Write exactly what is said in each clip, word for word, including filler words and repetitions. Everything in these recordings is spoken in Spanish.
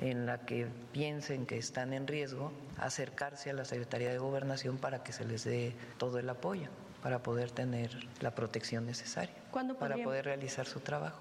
en la que piensen que están en riesgo, acercarse a la Secretaría de Gobernación para que se les dé todo el apoyo para poder tener la protección necesaria, para poder realizar su trabajo.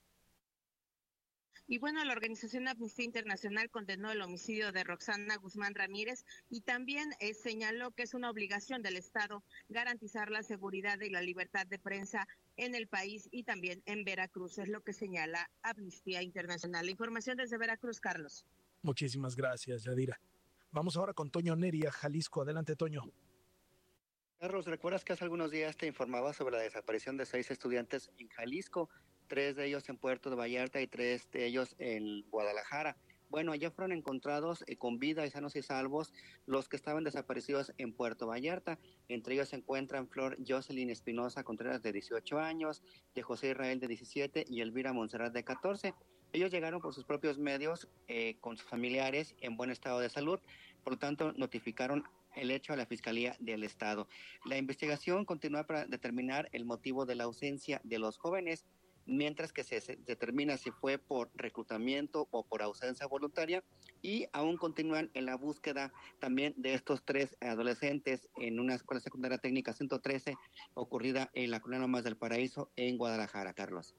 Y bueno, la organización Amnistía Internacional condenó el homicidio de Roxana Guzmán Ramírez y también eh, señaló que es una obligación del Estado garantizar la seguridad y la libertad de prensa en el país y también en Veracruz, es lo que señala Amnistía Internacional. La información desde Veracruz, Carlos. Muchísimas gracias, Yadira. Vamos ahora con Toño Neri a Jalisco. Adelante, Toño. Carlos, ¿recuerdas que hace algunos días te informaba sobre la desaparición de seis estudiantes en Jalisco? Tres de ellos en Puerto de Vallarta y tres de ellos en Guadalajara. Bueno, ya fueron encontrados eh, con vida y sanos y salvos los que estaban desaparecidos en Puerto Vallarta. Entre ellos se encuentran Flor Jocelyn Espinosa Contreras, de dieciocho años, de José Israel, de diecisiete, y Elvira Montserrat, de catorce. Ellos llegaron por sus propios medios, eh, con sus familiares en buen estado de salud. Por lo tanto, notificaron el hecho a la Fiscalía del Estado. La investigación continúa para determinar el motivo de la ausencia de los jóvenes, mientras que se, se determina si fue por reclutamiento o por ausencia voluntaria, y aún continúan en la búsqueda también de estos tres adolescentes en una escuela secundaria técnica ciento trece ocurrida en la colonia Lomas del Paraíso en Guadalajara, Carlos.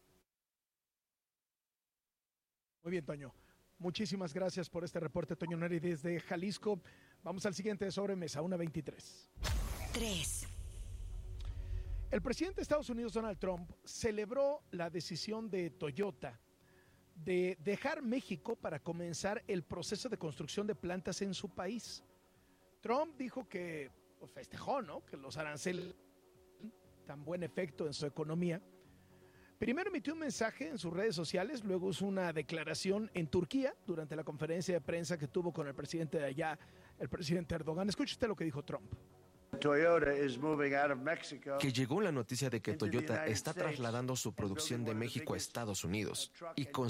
Muy bien, Toño. Muchísimas gracias por este reporte, Toño Neri, desde Jalisco. Vamos al siguiente de sobremesa, una veintitrés. tres. El presidente de Estados Unidos, Donald Trump, celebró la decisión de Toyota de dejar México para comenzar el proceso de construcción de plantas en su país. Trump dijo que pues, festejó, ¿no?, que los aranceles tan buen efecto en su economía. Primero emitió un mensaje en sus redes sociales, luego hizo una declaración en Turquía durante la conferencia de prensa que tuvo con el presidente de allá, el presidente Erdogan. Escuche usted lo que dijo Trump. Que llegó la noticia de que Toyota está trasladando su producción de México a Estados Unidos y con